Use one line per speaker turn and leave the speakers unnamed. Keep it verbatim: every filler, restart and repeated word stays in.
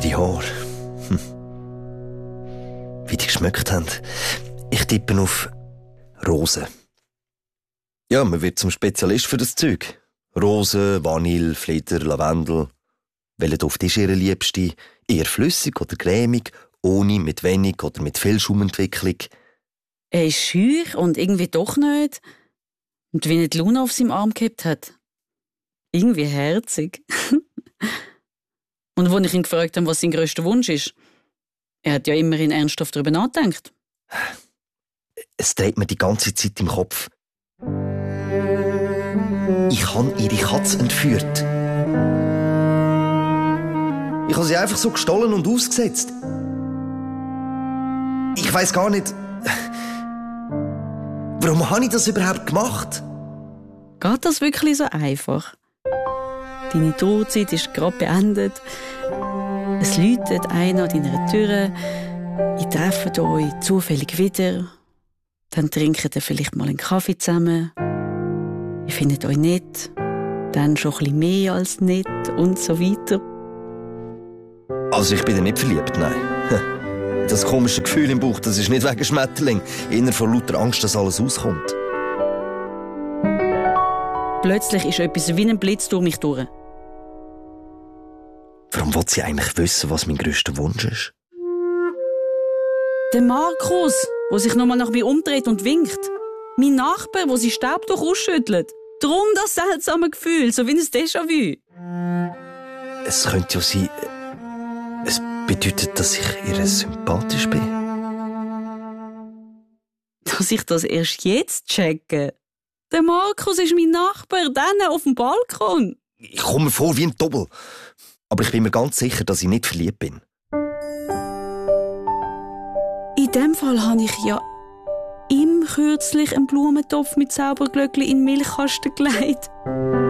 Ihre Haare. Hm. Wie die geschmeckt haben. Ich tippe auf Rosen. Ja, man wird zum Spezialist für das Zeug. Rosen, Vanille, Flieder, Lavendel. Welcher Duft ist Ihre Liebste? Eher flüssig oder cremig? Ohne, mit wenig oder mit viel Schaumentwicklung?
Er ist schüch und irgendwie doch nicht. Und wie nicht Luna auf seinem Arm gehabt hat. Irgendwie herzig. Und als ich ihn gefragt habe, was sein grösster Wunsch ist, er hat ja immerhin ernsthaft darüber nachgedacht.
Es dreht mir die ganze Zeit im Kopf. Ich habe ihre Katze entführt. Ich habe sie einfach so gestohlen und ausgesetzt. Ich weiss gar nicht... Warum habe ich das überhaupt gemacht?
Geht das wirklich so einfach? Deine Trauerzeit ist gerade beendet. Es läutet einer an deiner Tür. Ihr trefft euch zufällig wieder. Dann trinkt ihr vielleicht mal einen Kaffee zusammen. Ihr findet euch nett. Dann schon ein bisschen mehr als nett und so weiter.
Also ich bin nicht verliebt, nein. Das komische Gefühl im Bauch, das ist nicht wegen Schmetterling. Eher vor lauter Angst, dass alles auskommt.
Plötzlich ist etwas wie ein Blitz durch mich durch.
Warum will sie eigentlich wissen, was mein grösster Wunsch ist?
Der Markus, der sich nochmal nach mir umdreht und winkt. Mein Nachbar, der sein Staubtuch ausschüttelt. Drum das seltsame Gefühl, so wie ein Déjà-vu.
Es könnte ja sein... Es bedeutet, dass ich ihr sympathisch bin.
Dass ich das erst jetzt checke. Der Markus ist mein Nachbar, dann auf dem Balkon.
Ich komme mir vor wie ein Doppel. Aber ich bin mir ganz sicher, dass ich nicht verliebt bin.
In dem Fall habe ich ja ihm kürzlich einen Blumentopf mit Zauberglöckchen in den Milchkasten gelegt.